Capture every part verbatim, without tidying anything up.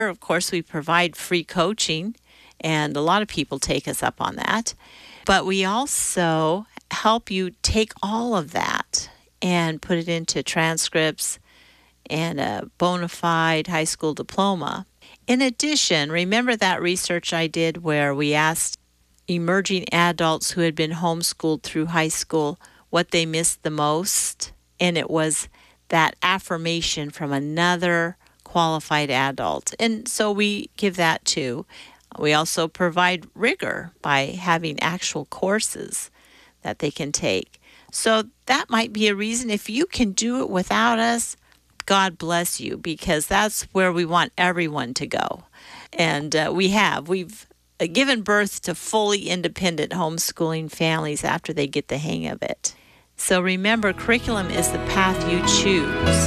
Of course, we provide free coaching, and a lot of people take us up on that. But we also help you take all of that and put it into transcripts and a bona fide high school diploma. In addition, remember that research I did where we asked emerging adults who had been homeschooled through high school what they missed the most? And it was that affirmation from another qualified adult. And so we give that too. We also provide rigor by having actual courses that they can take. So that might be a reason. If you can do it without us, God bless you, because that's where we want everyone to go. And uh, we have. We've given birth to fully independent homeschooling families after they get the hang of it. So remember, curriculum is the path you choose.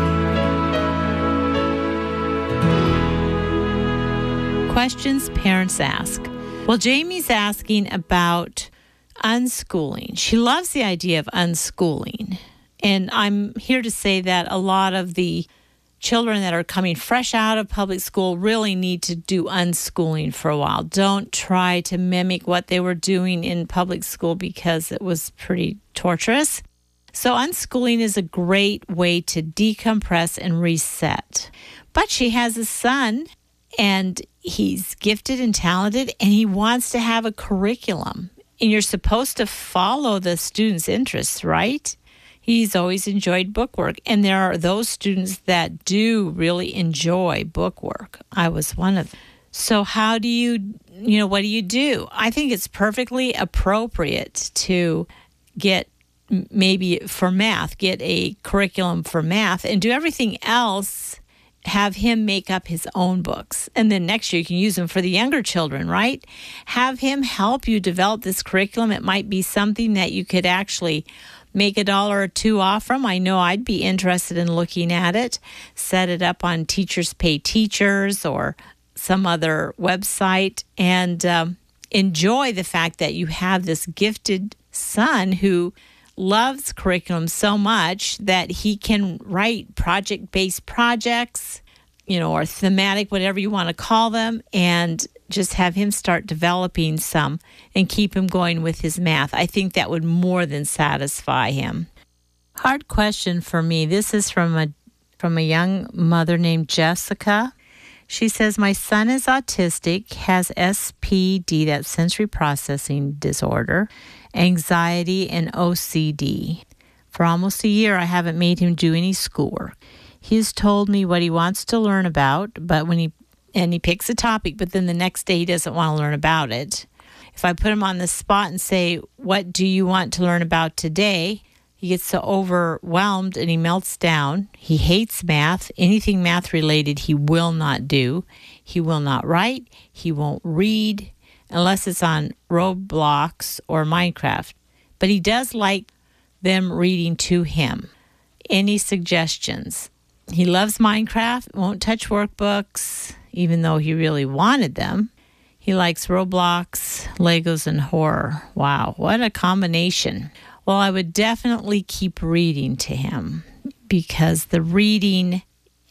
Questions parents ask. Well, Jamie's asking about unschooling. She loves the idea of unschooling. And I'm here to say that a lot of the children that are coming fresh out of public school really need to do unschooling for a while. Don't try to mimic what they were doing in public school because it was pretty torturous. So unschooling is a great way to decompress and reset. But she has a son, and he's gifted and talented, and he wants to have a curriculum. And you're supposed to follow the student's interests, right? He's always enjoyed bookwork, and there are those students that do really enjoy bookwork. I was one of them. So how do you, you know, what do you do? I think it's perfectly appropriate to get maybe for math, get a curriculum for math and do everything else. Have him make up his own books. And then next year you can use them for the younger children, right? Have him help you develop this curriculum. It might be something that you could actually make a dollar or two off from. I know I'd be interested in looking at it. Set it up on Teachers Pay Teachers or some other website, and um, enjoy the fact that you have this gifted son who loves curriculum so much that he can write project-based projects, you know, or thematic, whatever you want to call them, and just have him start developing some and keep him going with his math. I think that would more than satisfy him. Hard question for me. This is from a from a young mother named Jessica. She says, my son is autistic, has S P D, that's sensory processing disorder, anxiety, and O C D. For almost a year, I haven't made him do any schoolwork. He has told me what he wants to learn about, but when he and he picks a topic, but then the next day he doesn't want to learn about it. If I put him on the spot and say, what do you want to learn about today? He gets so overwhelmed and he melts down. He hates math. Anything math related he will not do. He will not write. He won't read unless it's on Roblox or Minecraft. But he does like them reading to him. Any suggestions? He loves Minecraft, won't touch workbooks, even though he really wanted them. He likes Roblox, Legos, and horror. Wow, what a combination. Well, I would definitely keep reading to him because the reading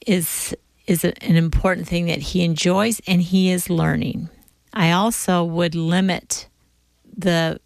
is is a, an important thing that he enjoys and he is learning. I also would limit the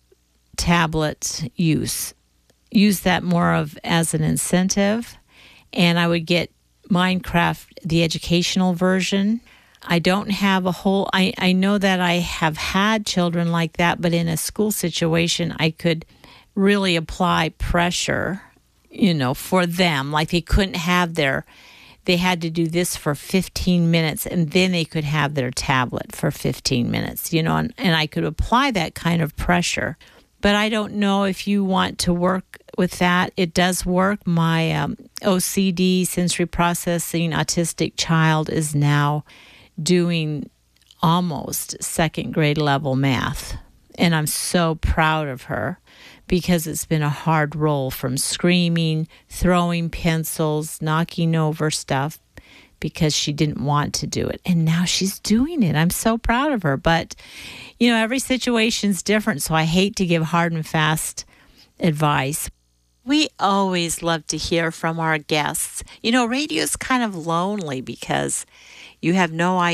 tablet use. Use that more of as an incentive, and I would get Minecraft, the educational version. I don't have a whole, I, I know that I have had children like that, but in a school situation, I could really apply pressure, you know, for them. Like they couldn't have their, they had to do this for fifteen minutes and then they could have their tablet for fifteen minutes, you know, and, and I could apply that kind of pressure. But I don't know if you want to work with that. It does work. My um, O C D, sensory processing, autistic child is now doing almost second grade level math. And I'm so proud of her because it's been a hard role from screaming, throwing pencils, knocking over stuff because she didn't want to do it. And now she's doing it. I'm so proud of her. But, you know, every situation's different, so I hate to give hard and fast advice. We always love to hear from our guests. You know, radio's kind of lonely because You have no